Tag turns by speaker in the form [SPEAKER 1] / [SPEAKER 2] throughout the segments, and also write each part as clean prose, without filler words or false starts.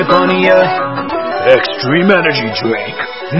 [SPEAKER 1] Extreme energy drink.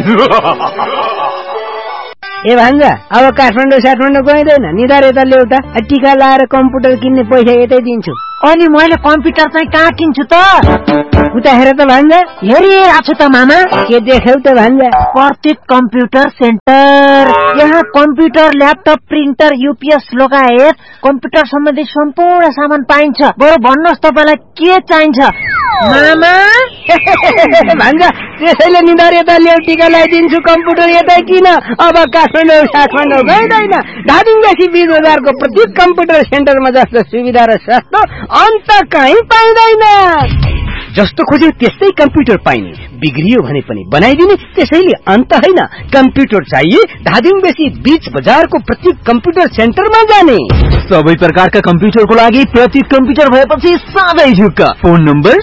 [SPEAKER 2] ए भान्जा अब काठमाडौँ गइँदैन निधार यता ल्याउता टिका लाएर कम्प्युटर किन्ने पैसा यतै दिन्छु।
[SPEAKER 3] अनि मैले कम्प्युटर चाहिँ कहाँ किन्छु त?
[SPEAKER 2] उता हेर त भान्जा।
[SPEAKER 3] हेरिरहेको छु त मामा।
[SPEAKER 2] के देख्यौ त भान्जा?
[SPEAKER 3] प्रतीक कम्प्युटर सेन्टर। यहाँ कम्प्युटर, ल्यापटप, प्रिन्टर, युपीएस लगायत कम्प्युटर सम्बन्धी सम्पूर्ण सामान पाइन्छ। बरु भन्नुहोस् तपाईलाई के चाहिन्छ मामा?
[SPEAKER 2] भान्जा त्यसैले निधार यता ल्याउ टिका लगाइदिन्छु कम्प्युटर यतै किन। अब काठमाडौँ गइँदैन। धादिङदेखि 20 बजारको प्रतीक कम्प्युटर सेन्टरमा जस्तो सुविधा र सस्तो अन्त कहीँ पाइँदैन। जस्तो खोजे त्यस्तै कम्प्युटर पाइने, बिग्रियो भने पनि बनाइदिने, त्यसैले अन्त होइन। कम्प्युटर चाहिए धादिङदेखि 20 बजारको प्रतीक कम्प्युटर सेन्टरमा जाने।
[SPEAKER 1] सबै प्रकारका कम्प्युटरको लागि प्रतीक कम्प्युटर भएपछि साधै झुक्क। Phone number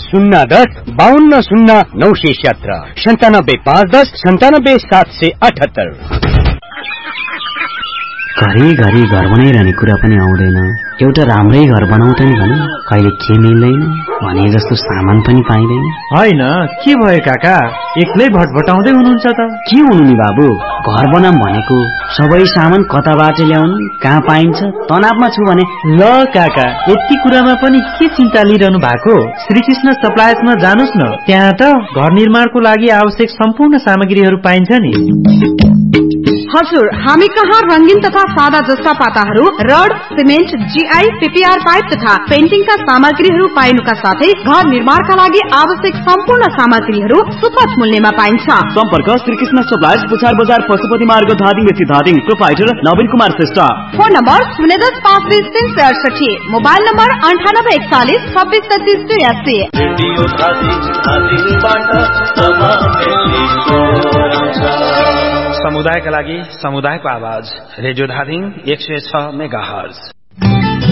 [SPEAKER 2] 010-520917 9751 97778।
[SPEAKER 4] घरि घर बनाइरहने कुरा पनि आउँदैन। एउटा राम्रै घर बनाउँथे नि भने कहिले के मिल्दैन भने जस्तो सामान पनि पाइँदैन।
[SPEAKER 5] होइन के भयो काका, एक्लै भटभटाउँदै हुनुहुन्छ त?
[SPEAKER 4] के हुनु नि बाबु, घर बनाम भनेको सबै सामान कताबाट ल्याउनु, कहाँ पाइन्छ, तनावमा छु भने।
[SPEAKER 5] ल काका, यति कुरामा पनि के चिन्ता लिइरहनु भएको? श्रीकृष्ण सप्लायर्समा जानुस् न, त्यहाँ त घर निर्माणको लागि आवश्यक सम्पूर्ण सामग्रीहरू पाइन्छ नि।
[SPEAKER 6] हजुर, हामी कहाँ रंगीन तथा सादा जस्ता पाताहरू, rod, cement, GI, PPR pipe तथा पेन्टिङका सामग्रीहरू पाइनुका साथै घर निर्माणका लागि आवश्यक सम्पूर्ण सामग्रीहरू सुपथ मूल्यमा पाइन्छ।
[SPEAKER 7] सम्पर्क श्रीकृष्ण सप्लायर्स, पुछार बजार, पशुपति मार्ग, धादिङ। प्रोपाइटर नवीन Kumar Shrestha.
[SPEAKER 6] Phone number 010-520-368, mobile number 9841-263382।
[SPEAKER 8] समुदायका लागि समुदायको आवाज, रेडियो धादिङ 106 मेगाहर्ज।